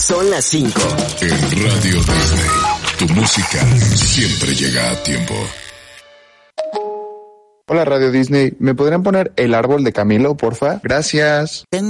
Son las 5. En Radio Disney, tu música siempre llega a tiempo. Hola Radio Disney, ¿me podrían poner El árbol de Camilo, porfa? Gracias.